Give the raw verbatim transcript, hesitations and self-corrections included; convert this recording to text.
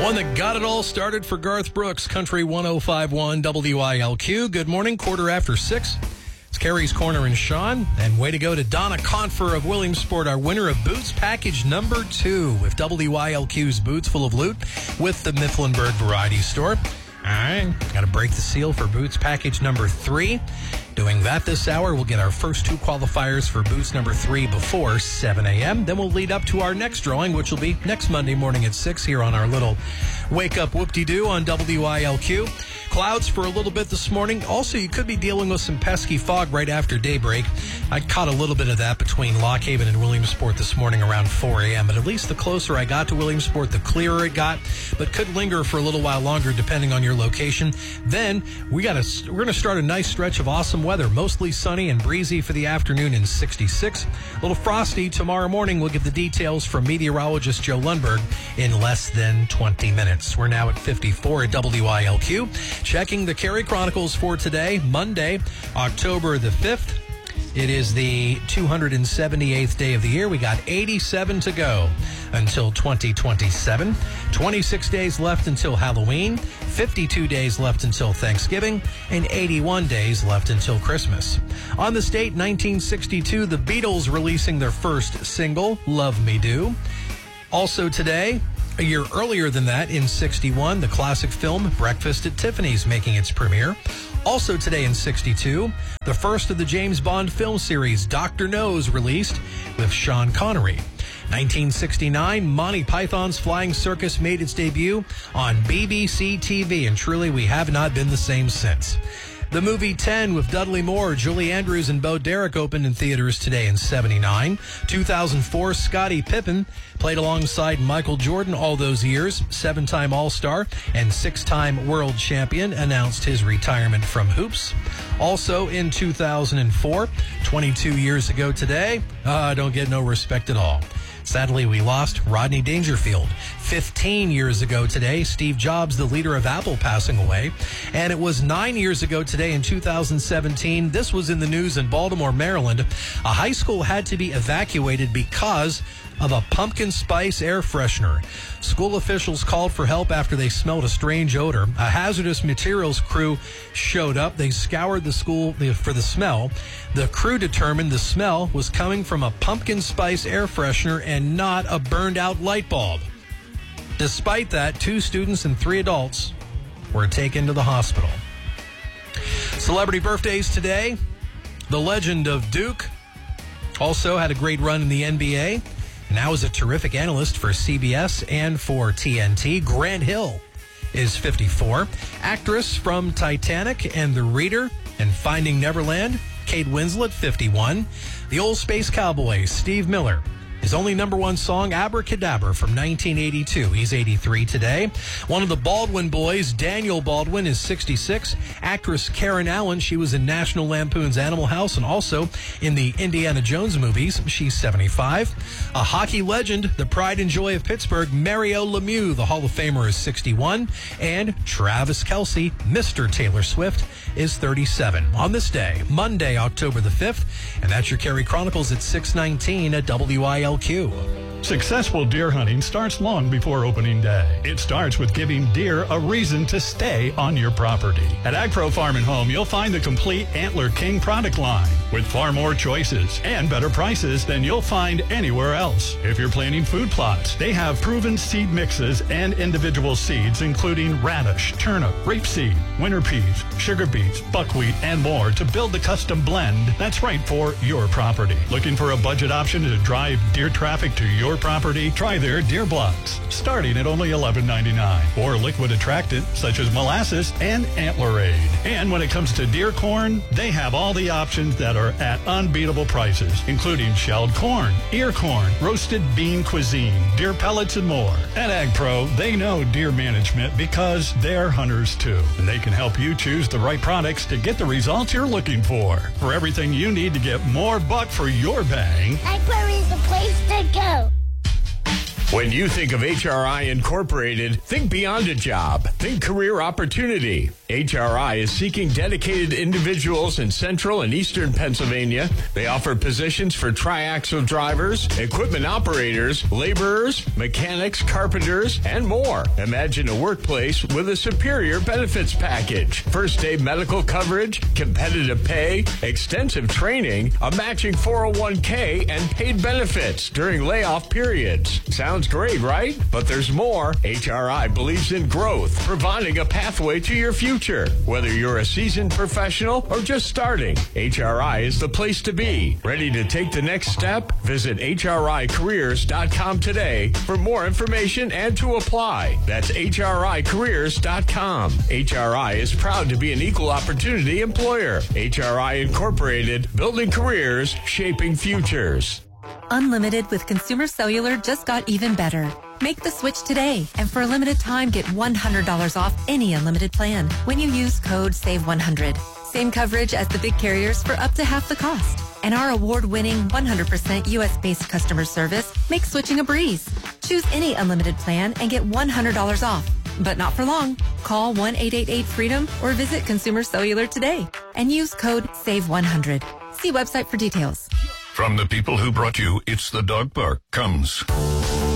One that got it all started for Garth Brooks, Country one oh five point one W I L Q. Good morning, quarter after six. It's Carrie's Corner and Sean. And way to go to Donna Confer of Williamsport, our winner of Boots Package number two with W I L Q's Boots Full of Loot with the Mifflinburg Variety Store. All right, got to break the seal for Boots Package number three. Doing that this hour, we'll get our first two qualifiers for Boots number three before seven a.m. Then we'll lead up to our next drawing, which will be next Monday morning at six here on our little Wake Up Whoop-de-Doo on W I L Q. Clouds for a little bit this morning. Also, you could be dealing with some pesky fog right after daybreak. I caught a little bit of that between Lock Haven and Williamsport this morning around four a.m. But at least the closer I got to Williamsport, the clearer it got. But could linger for a little while longer depending on your location. Then we got to we're going to start a nice stretch of awesome weather. Mostly sunny and breezy for the afternoon in sixty-six. A little frosty tomorrow morning. We'll get the details from meteorologist Joe Lundberg in less than twenty minutes. We're now at fifty-four at W I L Q. Checking the Carrie Chronicles for today, Monday, October the fifth. It is the two hundred seventy-eighth day of the year. We got eighty-seven to go until twenty twenty-seven. twenty-six days left until Halloween. fifty-two days left until Thanksgiving. And eighty-one days left until Christmas. On this date, nineteen sixty-two, the Beatles releasing their first single, Love Me Do. Also today, a year earlier than that, in sixty-one, the classic film Breakfast at Tiffany's making its premiere. Also today in sixty-two, the first of the James Bond film series, Doctor Knows, released with Sean Connery. nineteen sixty-nine, Monty Python's Flying Circus made its debut on B B C T V, and truly we have not been the same since. The movie ten with Dudley Moore, Julie Andrews, and Bo Derek opened in theaters today in seventy-nine. two thousand four, Scottie Pippen played alongside Michael Jordan all those years. Seven-time All-Star and six-time world champion announced his retirement from hoops. Also in two thousand four, twenty-two years ago today, uh, don't get no respect at all. Sadly, we lost Rodney Dangerfield. fifteen years ago today, Steve Jobs, the leader of Apple, passing away. And it was nine years ago today in two thousand seventeen. This was in the news in Baltimore, Maryland. A high school had to be evacuated because of a pumpkin spice air freshener. School officials called for help after they smelled a strange odor. A hazardous materials crew showed up. They scoured the school for the smell. The crew determined the smell was coming from a pumpkin spice air freshener and not a burned out light bulb. Despite that, two students and three adults were taken to the hospital. Celebrity birthdays today. The legend of Duke also had a great run in the N B A. Now is a terrific analyst for C B S and for T N T. Grant Hill is fifty-four. Actress from Titanic and The Reader and Finding Neverland, Kate Winslet, fifty-one. The old space cowboy, Steve Miller. His only number one song, Abracadabra, from nineteen eighty-two. He's eighty-three today. One of the Baldwin boys, Daniel Baldwin, is sixty-six. Actress Karen Allen, she was in National Lampoon's Animal House and also in the Indiana Jones movies. She's seventy-five. A hockey legend, the pride and joy of Pittsburgh, Mario Lemieux, the Hall of Famer, is sixty-one. And Travis Kelce, Mister Taylor Swift, is thirty-seven. On this day, Monday, October the fifth. And that's your Carrie Chronicles at six nineteen at W I L Q. Successful deer hunting starts long before opening day. It starts with giving deer a reason to stay on your property. At AgPro Farm and Home, you'll find the complete Antler King product line with far more choices and better prices than you'll find anywhere else. If you're planting food plots, they have proven seed mixes and individual seeds, including radish, turnip, rapeseed, winter peas, sugar beets, buckwheat, and more to build the custom blend that's right for your property. Looking for a budget option to drive deer traffic to your property? Try their deer blocks, starting at only eleven ninety-nine, or liquid attractant such as molasses and Antler-Aid. And when it comes to deer corn, they have all the options that are at unbeatable prices, including shelled corn, ear corn, roasted bean cuisine, deer pellets, and more. At AgPro, they know deer management because they're hunters too, and they can help you choose the right products to get the results you're looking for. For everything you need to get more buck for your bang, AgPro is the place to go. When you think of H R I Incorporated, think beyond a job. Think career opportunity. H R I is seeking dedicated individuals in central and eastern Pennsylvania. They offer positions for triaxle drivers, equipment operators, laborers, mechanics, carpenters, and more. Imagine a workplace with a superior benefits package. First day medical coverage, competitive pay, extensive training, a matching four oh one k, and paid benefits during layoff periods. Sounds great, right? But there's more. H R I believes in growth, providing a pathway to your future. Whether you're a seasoned professional or just starting, H R I is the place to be. Ready to take the next step? Visit H R I careers dot com today for more information and to apply. That's H R I careers dot com. H R I is proud to be an equal opportunity employer. H R I Incorporated, building careers, shaping futures. Unlimited with Consumer Cellular just got even better. Make the switch today, and for a limited time, get one hundred dollars off any unlimited plan when you use code save one hundred. Same coverage as the big carriers for up to half the cost. And our award-winning one hundred percent U S-based customer service makes switching a breeze. Choose any unlimited plan and get one hundred dollars off. But not for long. Call one eight eight eight freedom or visit Consumer Cellular today and use code save one hundred. See website for details. From the people who brought you It's the Dog Park comes